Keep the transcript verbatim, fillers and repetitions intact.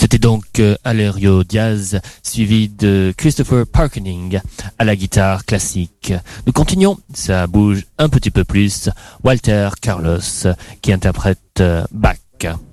C'était donc euh, Aurelio Diaz, suivi de Christopher Parkening à la guitare classique. Nous continuons, ça bouge un petit peu plus. Walter Carlos qui interprète euh, Bach.